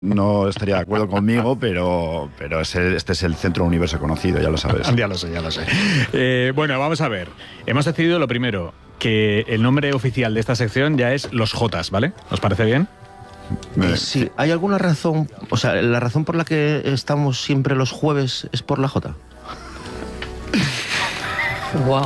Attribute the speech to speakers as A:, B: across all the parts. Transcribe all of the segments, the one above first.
A: no estaría de acuerdo conmigo, pero este es el centro universo conocido, ya lo sabes.
B: Ya lo sé. Bueno, vamos a ver. Hemos decidido lo primero, que el nombre oficial de esta sección ya es Los Jotas, ¿vale? ¿Os parece bien?
C: Sí, ¿hay alguna razón? O sea, ¿la razón por la que estamos siempre los jueves es por la Jota?
D: Wow.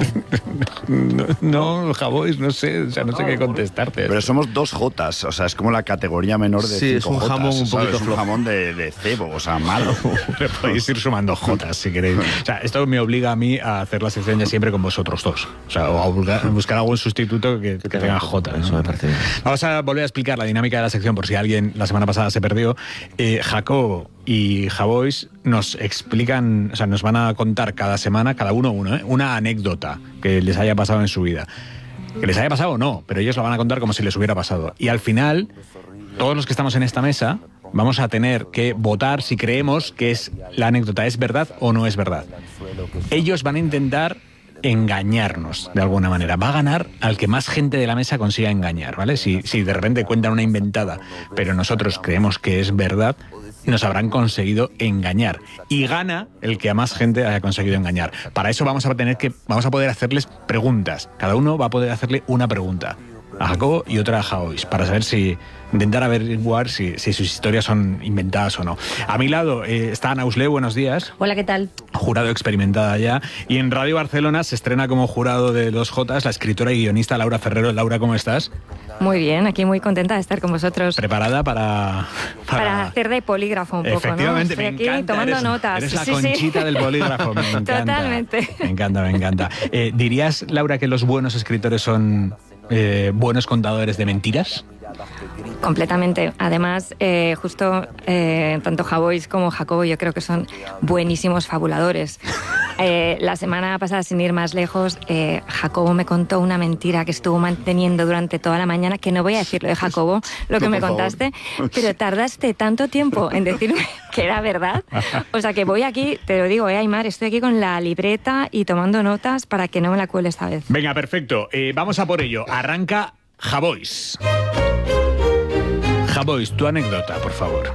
B: No, Javois, no sé, o sea, no sé qué contestarte.
A: Pero somos 2 Jotas, o sea, es como la categoría menor de 5
C: Sí, es un
A: Jotas,
C: jamón un poquito
A: ¿sabes? Un jamón de cebo, o sea, malo.
B: Le podéis ir sumando Jotas si queréis. O sea, esto me obliga a mí a hacer la sección ya siempre con vosotros dos. O sea, o a buscar algún sustituto que tenga J, ¿no?
C: Eso me parece bien.
B: Vamos a volver a explicar la dinámica de la sección por si alguien la semana pasada se perdió. Jacobo y Javois nos explican, o sea, nos van a contar cada semana, cada uno una anécdota que les haya pasado en su vida. Que les haya pasado o no, pero ellos lo van a contar como si les hubiera pasado. Y al final, todos los que estamos en esta mesa vamos a tener que votar si creemos que la anécdota es verdad o no es verdad. Ellos van a intentar engañarnos de alguna manera. Va a ganar al que más gente de la mesa consiga engañar, ¿vale? Si de repente cuentan una inventada, pero nosotros creemos que es verdad, nos habrán conseguido engañar. Y gana el que a más gente haya conseguido engañar. Para eso vamos a poder hacerles preguntas. Cada uno va a poder hacerle una pregunta a Jacobo y otra a Javois, para saber intentar averiguar si sus historias son inventadas o no. A mi lado está Ana Usle, buenos días.
D: Hola, ¿qué tal?
B: Jurado experimentada ya. Y en Radio Barcelona se estrena como jurado de Los Jotas la escritora y guionista Laura Ferrero. Laura, ¿cómo estás?
D: Muy bien, aquí muy contenta de estar con vosotros.
B: ¿Preparada para
D: hacer de polígrafo un poco,
B: efectivamente,
D: ¿no? Estoy
B: me
D: aquí
B: encanta,
D: tomando notas.
B: Eres la Conchita del polígrafo, me encanta.
D: Totalmente.
B: Me encanta. ¿Dirías, Laura, que los buenos escritores son buenos contadores de mentiras?
D: Completamente. Además, justo tanto Javois como Jacobo yo creo que son buenísimos fabuladores. La semana pasada, sin ir más lejos, Jacobo me contó una mentira que estuvo manteniendo durante toda la mañana, que no voy a decirlo de Jacobo, lo que me contaste, pero tardaste tanto tiempo en decirme que era verdad. O sea que voy aquí, te lo digo, Aymar, estoy aquí con la libreta y tomando notas para que no me la cuele esta vez.
B: Venga, perfecto. Vamos a por ello. Arranca Javois. Javois, tu anécdota, por favor.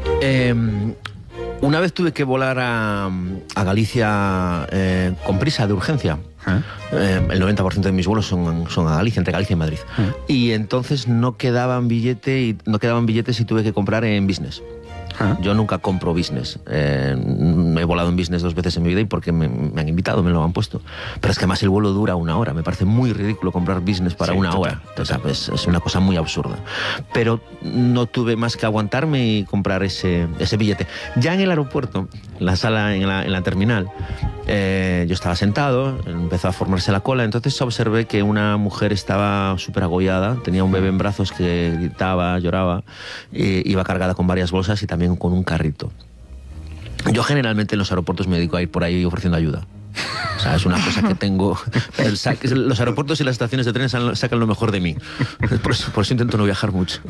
C: Una vez tuve que volar a Galicia con prisa, de urgencia. El 90% de mis vuelos son a Galicia, entre Galicia y Madrid. Y entonces no quedaban billetes y tuve que comprar en business. Yo nunca compro business. He volado en business 2 veces en mi vida y porque me han invitado, me lo han puesto. Pero es que además el vuelo dura 1 hora. Me parece muy ridículo comprar business para 1 hora. O sea, pues, es una cosa muy absurda. Pero no tuve más que aguantarme y comprar ese billete. Ya en el aeropuerto, en la sala, en la terminal, yo estaba sentado, empezó a formarse la cola, entonces observé que una mujer estaba súper agobiada, tenía un bebé en brazos que gritaba, lloraba, iba cargada con varias bolsas y también con un carrito. Yo generalmente en los aeropuertos me dedico a ir por ahí ofreciendo ayuda. O sea, es una cosa que tengo... Los aeropuertos y las estaciones de tren sacan lo mejor de mí. Por eso intento no viajar mucho.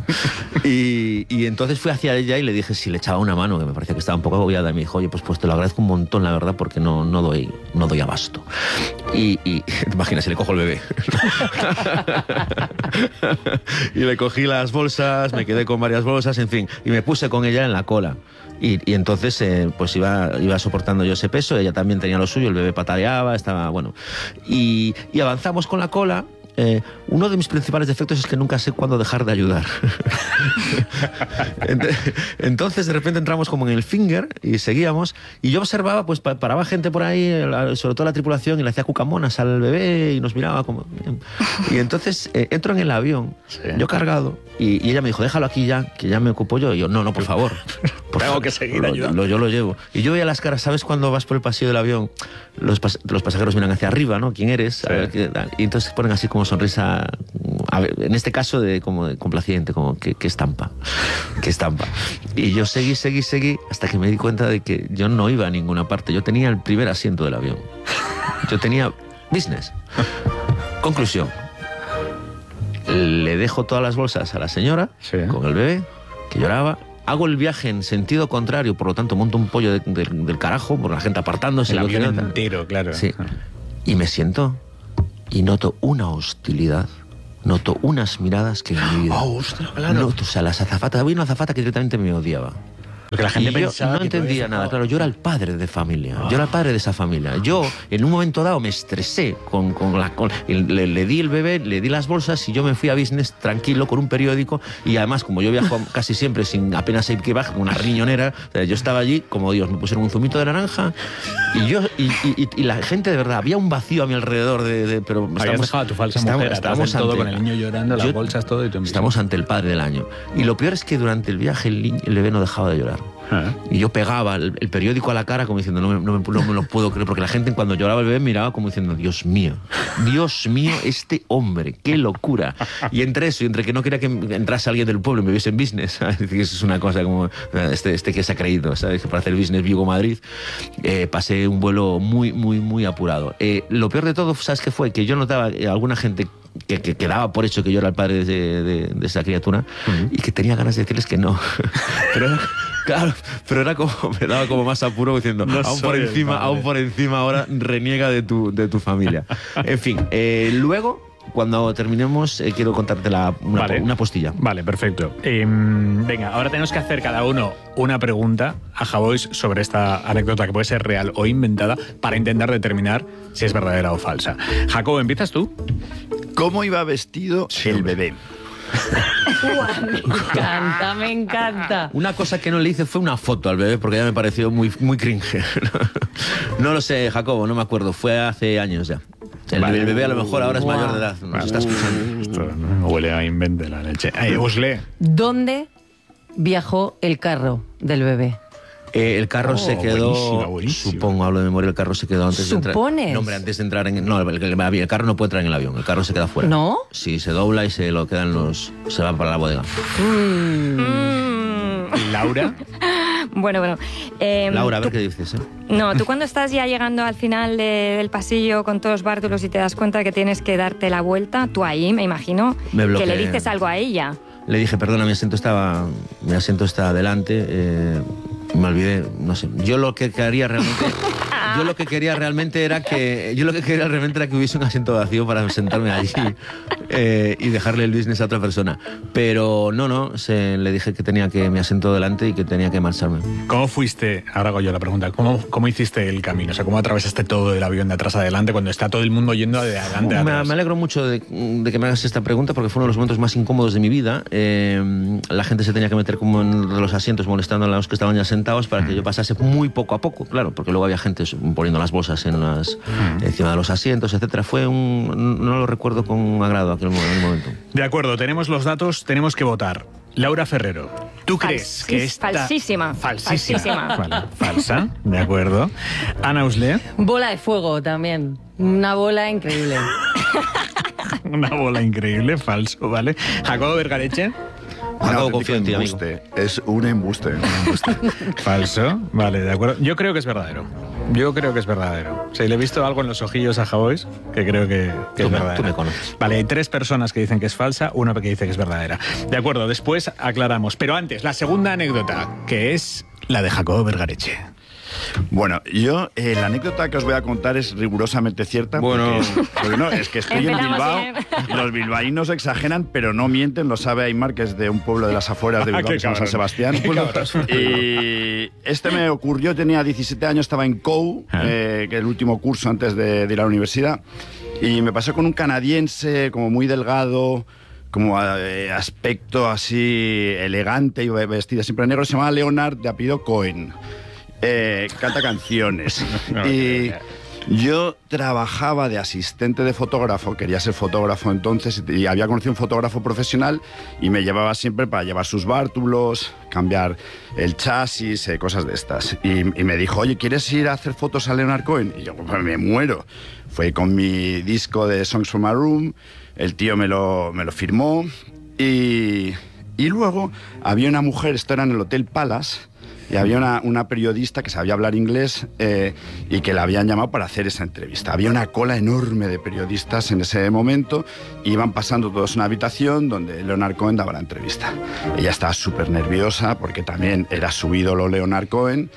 C: Y entonces fui hacia ella y le dije si le echaba una mano, que me parecía que estaba un poco agobiada. Y me dijo, oye, pues te lo agradezco un montón, la verdad, porque no doy abasto. Y te imaginas, si le cojo el bebé. Y le cogí las bolsas, me quedé con varias bolsas, en fin. Y me puse con ella en la cola. Y entonces pues iba soportando yo ese peso, ella también tenía lo suyo, el bebé pataleaba, estaba bueno. Y avanzamos con la cola. Uno de mis principales defectos es que nunca sé cuándo dejar de ayudar. Entonces de repente entramos como en el finger y seguíamos, y yo observaba, pues paraba gente por ahí, sobre todo la tripulación, y le hacía cucamonas al bebé y nos miraba como... Y entonces entro en el avión, yo cargado, y ella me dijo, déjalo aquí ya, que ya me ocupo yo. Y yo, no, por favor.
B: Tengo que seguir ayudando.
C: Yo lo llevo. Y yo veía las caras, ¿sabes? Cuando vas por el pasillo del avión, los pasajeros miran hacia arriba, ¿no? ¿Quién eres? Sí. A ver, y entonces ponen así como sonrisa, a ver, en este caso como de complaciente, como que estampa. Y yo seguí hasta que me di cuenta de que yo no iba a ninguna parte. Yo tenía el primer asiento del avión. Yo tenía business. Conclusión. Le dejo todas las bolsas a la señora, sí, con el bebé, que lloraba. Hago el viaje en sentido contrario, por lo tanto monto un pollo del carajo, por la gente apartándose.
B: El avión entero, claro.
C: Sí. Y me siento y noto una hostilidad, noto unas miradas que en mi vida...
B: ¡Oh, ostras, claro!
C: Noto, o sea, había una azafata que directamente me odiaba.
B: Porque la gente
C: y yo
B: pensaba
C: no
B: que
C: entendía nada. Claro, yo era el padre de familia. Yo era el padre de esa familia. Yo, en un momento dado, me estresé le di el bebé, le di las bolsas y yo me fui a business tranquilo con un periódico. Y además, como yo viajo casi siempre sin apenas equipaje, con una riñonera, o sea, yo estaba allí, como Dios, me pusieron un zumito de naranja y la gente, de verdad, había un vacío a mi alrededor. Pero
B: habías dejado a tu falsa mujer atrás del todo, con el niño llorando, las bolsas, todo. Y tú
C: estamos ante el padre del año. Y lo peor es que durante el viaje el bebé no dejaba de llorar. Y yo pegaba el periódico a la cara como diciendo, no me lo puedo creer, porque la gente cuando lloraba el bebé miraba como diciendo, Dios mío, este hombre, qué locura. Y entre eso, y entre que no quería que entrase alguien del pueblo y me viese en business, es decir, eso es una cosa como este que se ha creído, ¿sabes? Que para hacer business Vigo-Madrid, pasé un vuelo muy, muy, muy apurado. Lo peor de todo, ¿sabes qué fue? Que yo notaba alguna gente que daba por hecho que yo era el padre de esa criatura y que tenía ganas de decirles que no. Claro, pero era como, me daba como más apuro diciendo, no, aún por encima ahora reniega de tu familia. En fin, luego, cuando terminemos, quiero contarte una postilla.
B: Vale, perfecto. Venga, ahora tenemos que hacer cada uno una pregunta a Javois sobre esta anécdota que puede ser real o inventada para intentar determinar si es verdadera o falsa. Jacobo, ¿empiezas tú?
A: ¿Cómo iba vestido el bebé?
E: Me encanta.
C: Una cosa que no le hice fue una foto al bebé porque ya me pareció muy, muy cringe. No lo sé, Jacobo, no me acuerdo. Fue hace años ya. El bebé a lo mejor ahora es mayor de edad. Nos está escuchando.
B: Esto no huele a invente la leche. Usle.
E: ¿Dónde viajó el carro del bebé?
C: El carro se quedó,
B: buenísima.
C: Supongo, hablo de memoria, el carro se quedó antes de entrar.
E: ¿Supones?
C: No, hombre, antes de entrar en... No, el carro no puede entrar en el avión, el carro se queda fuera.
E: ¿No?
C: Sí, se dobla y se lo quedan se va para la bodega.
B: ¿Laura?
D: Bueno.
C: Laura, a ver qué dices,
D: No, tú cuando estás ya llegando al final del pasillo con todos los bártulos y te das cuenta que tienes que darte la vuelta, tú ahí, me imagino, que le dices algo a ella.
C: Le dije, perdona, mi asiento está adelante, me olvidé, no sé. Yo lo que quería realmente era que hubiese un asiento vacío para sentarme allí y dejarle el business a otra persona. Pero le dije que tenía mi asiento delante y que tenía que marcharme.
B: ¿Cómo fuiste? Ahora hago yo la pregunta. ¿Cómo hiciste el camino? O sea, ¿cómo atravesaste todo el avión de atrás a adelante cuando está todo el mundo yendo de adelante a atrás?
C: Me alegro mucho de que me hagas esta pregunta porque fue uno de los momentos más incómodos de mi vida. La gente se tenía que meter como en los asientos molestando a los que estaban ya sentados para que yo pasase muy poco a poco, claro, porque luego había gente poniendo las bolsas encima de los asientos, etcétera. No lo recuerdo con agrado aquel momento.
B: De acuerdo, tenemos los datos, tenemos que votar. Laura Ferrero, ¿tú crees que esta...
D: Falsísima.
B: Vale, falsa, de acuerdo. Ana Usle.
E: Bola de fuego también. Una bola increíble.
B: Una bola increíble, falso, ¿vale? Jacobo Vergareche.
C: Jacobo, confío en ti, amigo.
A: Es un embuste.
B: Falso, vale, de acuerdo. Yo creo que es verdadero. Sí, le he visto algo en los ojillos a Javois que creo que es verdadero.
C: Tú me conoces.
B: Vale, hay 3 personas que dicen que es falsa, una que dice que es verdadera. De acuerdo, después aclaramos. Pero antes, la segunda anécdota, que es la de Jacobo Vergareche.
A: Bueno, yo la anécdota que os voy a contar es rigurosamente cierta. Bueno, porque no, es que estoy en Bilbao. Los bilbaínos exageran, pero no mienten. Lo sabe Aymar, que es de un pueblo de las afueras de Bilbao, que se llama San Sebastián. Y me ocurrió, tenía 17 años, estaba en COU, que el último curso antes de ir a la universidad. Y me pasé con un canadiense, como muy delgado, como aspecto así elegante y vestido siempre en negro. Se llamaba Leonard, de apellido Cohen. Canta canciones. Y yo trabajaba de asistente de fotógrafo, quería ser fotógrafo entonces, y había conocido un fotógrafo profesional y me llevaba siempre para llevar sus bártulos, cambiar el chasis, cosas de estas. Y me dijo, oye, ¿quieres ir a hacer fotos a Leonard Cohen? Y yo, pues me muero. Fue con mi disco de Songs from a Room, el tío me lo firmó y luego había una mujer, esto era en el Hotel Palace, y había una periodista que sabía hablar inglés y que la habían llamado para hacer esa entrevista. Había una cola enorme de periodistas en ese momento. Iban pasando todos una habitación donde Leonard Cohen daba la entrevista. Ella estaba súper nerviosa porque también era su ídolo Leonard Cohen.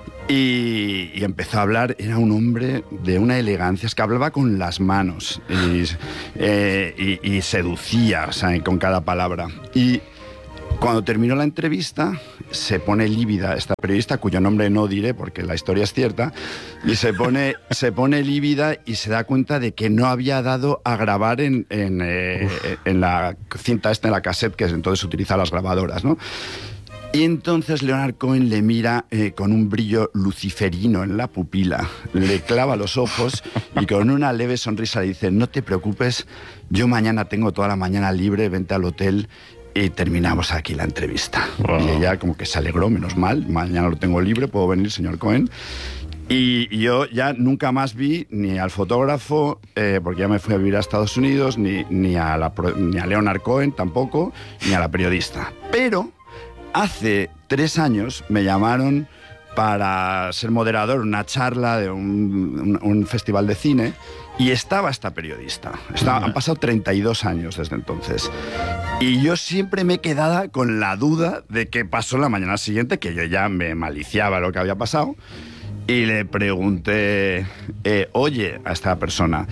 A: Y empezó a hablar, era un hombre de una elegancia, es que hablaba con las manos y seducía, o sea, con cada palabra. Y Cuando terminó la entrevista, se pone lívida esta periodista, cuyo nombre no diré porque la historia es cierta, y se pone lívida y se da cuenta de que no había dado a grabar en la cinta esta, en la cassette, que entonces se utilizan las grabadoras, ¿no? Y entonces Leonard Cohen le mira con un brillo luciferino en la pupila, le clava los ojos y con una leve sonrisa le dice: no te preocupes, yo mañana tengo toda la mañana libre, vente al hotel y terminamos aquí la entrevista. Wow. Y ella como que se alegró, menos mal, mañana lo tengo libre, puedo venir, señor Cohen. Y yo ya nunca más vi ni al fotógrafo, porque ya me fui a vivir a Estados Unidos, ni a Leonard Cohen tampoco, ni a la periodista. Pero hace 3 años me llamaron para ser moderador, una charla de un festival de cine, y estaba esta periodista. Han pasado 32 años desde entonces. Y yo siempre me he quedado con la duda de qué pasó la mañana siguiente, que yo ya me maliciaba lo que había pasado. Y le pregunté, oye, a esta persona,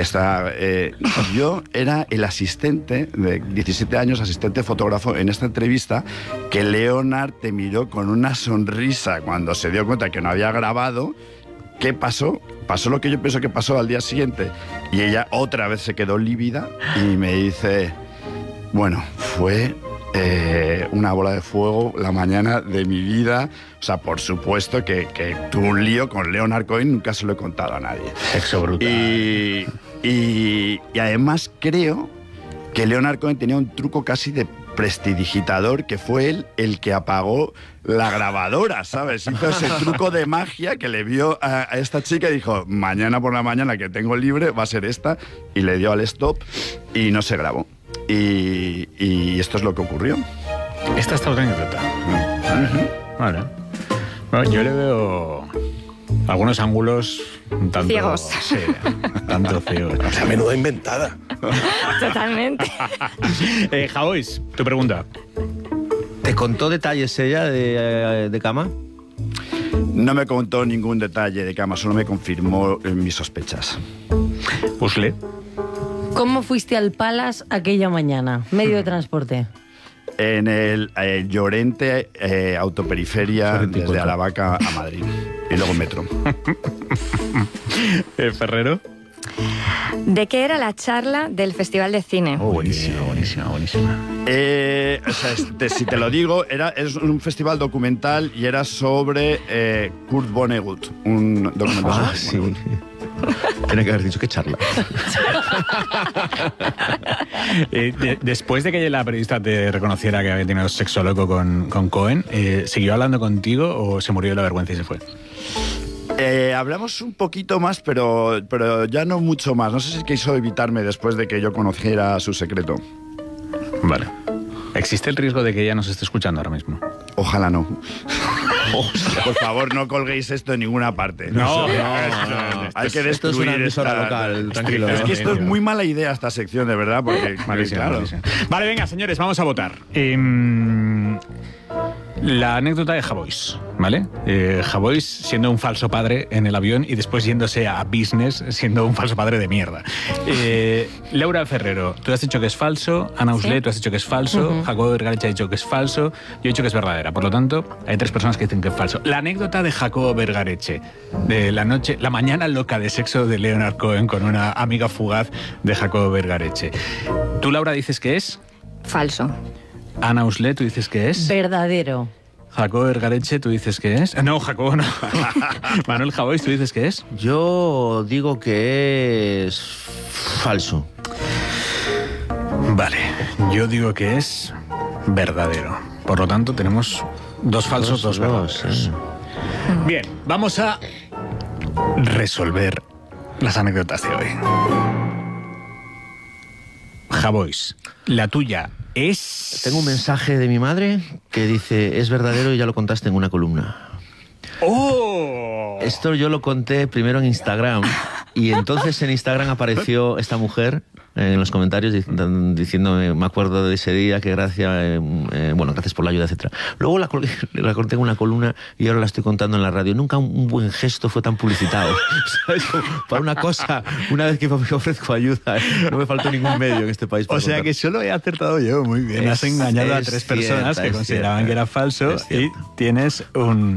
A: yo era el asistente de 17 años, asistente fotógrafo en esta entrevista, que Leonard te miró con una sonrisa cuando se dio cuenta que no había grabado. ¿Qué pasó? Pasó lo que yo pienso que pasó al día siguiente. Y ella otra vez se quedó lívida y me dice, bueno, fue una bola de fuego la mañana de mi vida. O sea, por supuesto que tuve un lío con Leonard Cohen, nunca se lo he contado a nadie.
B: Sexo brutal.
A: Y además creo que Leonard Cohen tenía un truco casi de prestidigitador, que fue él el que apagó la grabadora, ¿sabes? Hizo ese truco de magia que le vio a esta chica y dijo, mañana por la mañana que tengo libre va a ser esta, y le dio al stop y no se grabó. Y esto es lo que ocurrió.
B: Esta está otra anécdota. Vale. Bueno, yo le veo algunos ángulos un tanto
D: ciegos.
B: Sí, tanto ciegos.
F: O sea, menuda inventada.
D: Totalmente.
B: Javois, tu pregunta.
C: ¿Te contó detalles ella de cama?
A: No me contó ningún detalle de cama, solo me confirmó mis sospechas.
B: Usle.
E: ¿Cómo fuiste al Palace aquella mañana? Medio de transporte.
A: En el Llorente autoperiferia desde Aravaca a Madrid. Y luego metro.
B: Ferrero.
D: ¿De qué era la charla del Festival de Cine?
B: Buenísima.
A: O sea, si te lo digo, es un festival documental y era sobre Kurt Vonnegut, un documental sobre Vonnegut.
C: Tiene que haber dicho que charla.
B: Después de que la periodista te reconociera que había tenido sexo loco con Cohen, ¿siguió hablando contigo o se murió de la vergüenza y se fue?
A: Hablamos un poquito más, pero ya no mucho más. No sé si quiso evitarme después de que yo conociera su secreto.
B: Vale. ¿Existe el riesgo de que ella nos esté escuchando ahora mismo?
A: Ojalá no. Por favor, no colguéis esto en ninguna parte.
B: No.
A: Hay que destruir
C: esto es una emisora local, tranquilo.
A: Es que esto es muy mala idea, esta sección, de verdad, porque claro.
B: Vale, venga, señores, vamos a votar. La anécdota de Javois, ¿vale? Javois siendo un falso padre en el avión y después yéndose a business siendo un falso padre de mierda. Laura Ferrero, tú has dicho que es falso. Ana Usle, tú has dicho que es falso. Jacobo Vergareche ha dicho que es falso. Yo he dicho que es verdadera. Por lo tanto, hay 3 personas que dicen que es falso. La anécdota de Jacobo Vergareche, de la mañana loca de sexo de Leonard Cohen con una amiga fugaz de Jacobo Vergareche. Tú, Laura, dices que es
D: Falso.
B: Ana Usle, tú dices que es
E: Verdadero.
B: Jacobo Vergareche, tú dices que es... No, Jacobo no. Manuel Javois, tú dices que es...
C: Yo digo que es falso.
B: Vale, yo digo que es verdadero. Por lo tanto, tenemos 2 falsos, 2 verdaderos. Bien, vamos a resolver las anécdotas de hoy. Javois, la tuya es...
C: Tengo un mensaje de mi madre que dice, es verdadero y ya lo contaste en una columna.
B: ¡Oh!
C: Esto yo lo conté primero en Instagram y entonces en Instagram apareció esta mujer en los comentarios diciéndome, me acuerdo de ese día, que gracias por la ayuda, etcétera. Luego la conté en una columna y ahora la estoy contando en la radio. Nunca un buen gesto fue tan publicitado. ¿Sabes? Para una cosa, una vez que me ofrezco ayuda, no me faltó ningún medio en este país.
B: O sea que solo he acertado yo, muy bien. Has engañado a 3 personas que consideraban que era falso y tienes un